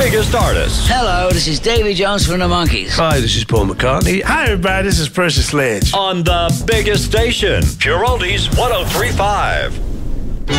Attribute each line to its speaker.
Speaker 1: biggest artists.
Speaker 2: Hello, this is Davy Jones from the Monkees.
Speaker 3: Hi, this is Paul McCartney.
Speaker 4: Hi, everybody. This is Percy Sledge.
Speaker 1: On the biggest station, Pure Oldies 103.5.